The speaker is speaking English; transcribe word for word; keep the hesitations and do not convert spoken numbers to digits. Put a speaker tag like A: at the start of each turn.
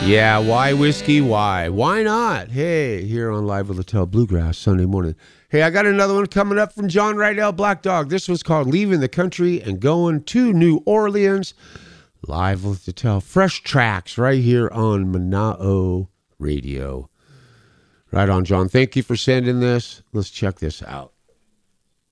A: Yeah, why whiskey? Why? Why not? Hey, here on Live with Littell Bluegrass Sunday morning. Hey, I got another one coming up from John Rydell Black Dog. This was called Leaving the Country and Going to New Orleans. Live with Littell. Fresh tracks right here on Mana'o Radio. Right on, John. Thank you for sending this. Let's check this out.